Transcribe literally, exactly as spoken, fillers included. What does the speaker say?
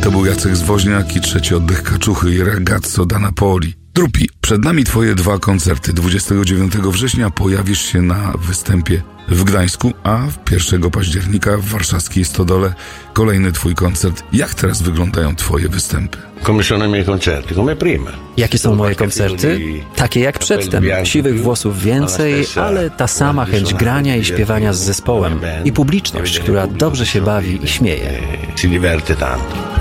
To był Jacek Zwoźniak i Trzeci oddech kaczuchy i Ragazzo da Napoli. Drupi, przed nami twoje dwa koncerty. dwudziestego dziewiątego września pojawisz się na występie w Gdańsku, a pierwszego października w warszawskiej Stodole kolejny twój koncert. Jak teraz wyglądają twoje występy? Come sono i miei concerti? Come prima. Jakie są moje koncerty? Takie jak przedtem. Siwych włosów więcej, ale ta sama chęć grania i śpiewania z zespołem. I publiczność, która dobrze się bawi i śmieje. Si diverte tanto.